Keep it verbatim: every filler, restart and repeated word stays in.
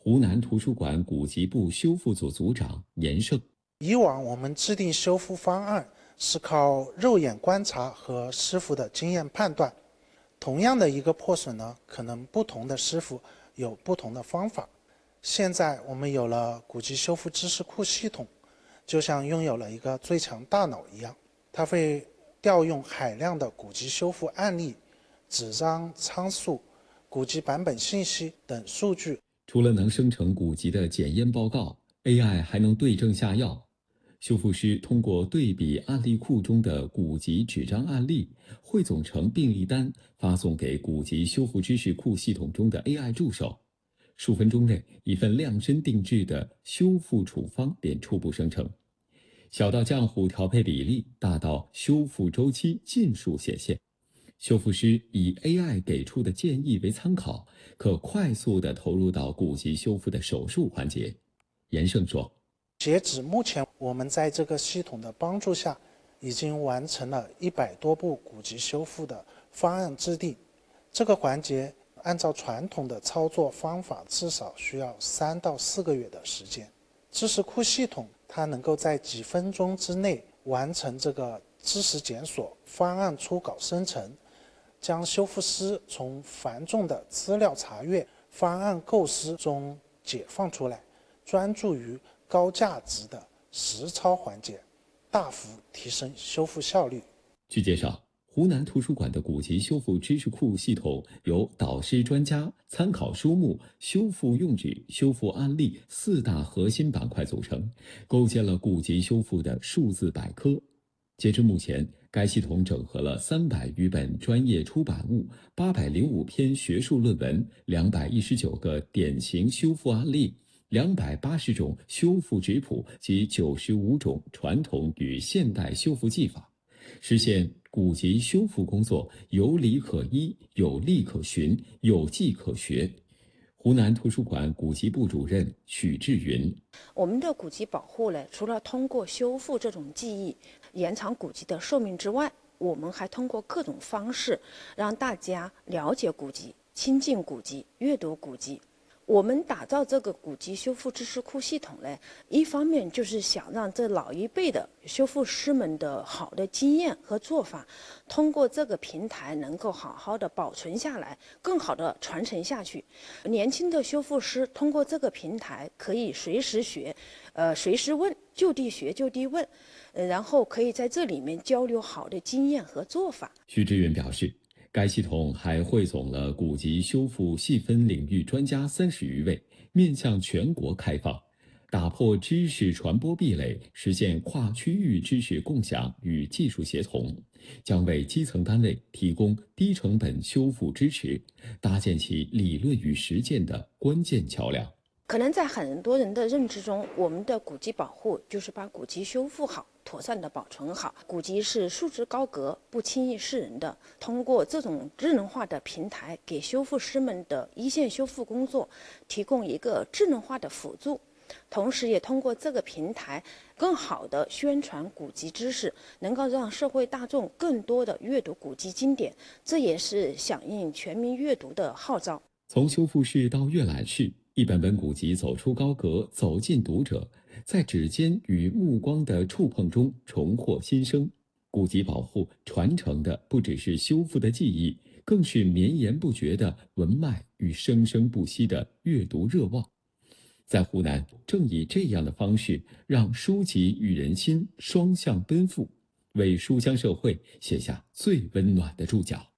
湖南图书馆古籍部修复组组长严胜。 以往我们制定修复方案是靠肉眼观察和师傅的经验判断，同样的一个破损呢，可能不同的师傅有不同的方法。现在我们有了古籍修复知识库系统，就像拥有了一个最强大脑一样，它会调用海量的古籍修复案例、纸张参数、古籍版本信息等数据。 除了能生成古籍的检验报告， A I 还能对症下药。修复师通过对比案例库中的古籍纸张案例，汇总成病历单，发送给古籍修复知识库系统中的 A I 助手。数分钟内，一份量身定制的修复处方便初步生成。小到浆糊调配比例，大到修复周期尽数显现。修复师以 A I 给出的建议为参考，可快速地投入到古籍修复的手术环节。严胜说， 截止目前，我们在这个系统的帮助下，已经完成了一百多部古籍修复的方案制定。这个环节按照传统的操作方法，至少需要三到四个月的时间。知识库系统它能够在几分钟之内完成这个知识检索、方案初稿生成，将修复师从繁重的资料查阅、方案构思中解放出来，专注于高价值的实操环节，大幅提升修复效率。 据介绍，湖南图书馆的古籍修复知识库系统由导师专家、参考书目、修复用纸、修复案例四大核心板块组成，构建了古籍修复的数字百科。截至目前，该系统整合了三百余本专业出版物、八百零五篇学术论文、两百一十九个典型修复案例、两百八十种修复质谱及九十五种传统与现代修复技法，实现古籍修复工作有理可依、有例可循、有迹可学。湖南图书馆古籍部主任许志云： 我们的古籍保护呢，除了通过修复这种技艺延长古籍的寿命之外，我们还通过各种方式让大家了解古籍、亲近古籍、阅读古籍。我们打造这个古籍修复知识库系统呢，一方面就是想让这老一辈的修复师们的好的经验和做法，通过这个平台能够好好的保存下来，更好的传承下去。年轻的修复师通过这个平台可以随时学，呃，随时问，就地学就地问，呃，然后可以在这里面交流好的经验和做法。 许志云表示，该系统还汇总了古籍修复细分领域专家三十余位，面向全国开放，打破知识传播壁垒，实现跨区域知识共享与技术协同，将为基层单位提供低成本修复支持，搭建起理论与实践的关键桥梁。 可能在很多人的认知中，我们的古籍保护就是把古籍修复好，妥善的保存好。古籍是束之高阁，不轻易示人的。通过这种智能化的平台，给修复师们的一线修复工作提供一个智能化的辅助，同时也通过这个平台更好的宣传古籍知识，能够让社会大众更多的阅读古籍经典，这也是响应全民阅读的号召。 从修复室到阅览室，一本本古籍走出高阁，走进读者，在指尖与目光的触碰中重获新生。古籍保护传承的不只是修复的技艺，更是绵延不绝的文脉与生生不息的阅读热望。在湖南，正以这样的方式，让书籍与人心双向奔赴，为书香社会写下最温暖的注脚。